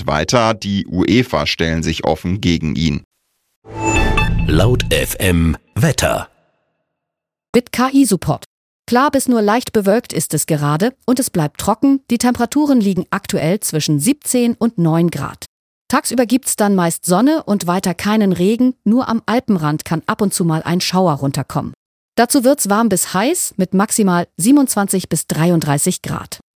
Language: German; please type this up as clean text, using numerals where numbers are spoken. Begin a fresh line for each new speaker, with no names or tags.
Und weiter, die UEFA stellen sich offen gegen ihn.
Laut FM Wetter.
Mit KI-Support. Klar bis nur leicht bewölkt ist es gerade und es bleibt trocken. Die Temperaturen liegen aktuell zwischen 17 und 9 Grad. Tagsüber gibt's dann meist Sonne und weiter keinen Regen. Nur am Alpenrand kann ab und zu mal ein Schauer runterkommen. Dazu wird's warm bis heiß mit maximal 27 bis 33 Grad.